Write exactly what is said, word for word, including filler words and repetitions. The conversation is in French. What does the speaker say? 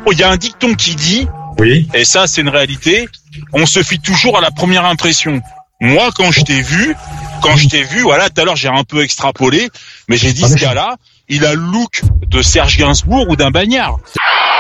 il y a un dicton qui dit, oui. Et ça c'est une réalité, on se fie toujours à la première impression. Moi, quand je t'ai vu, quand je t'ai vu, voilà, tout à l'heure j'ai un peu extrapolé, mais j'ai dit, ah, ce mais gars-là, il a le look de Serge Gainsbourg ou d'un Bagnard.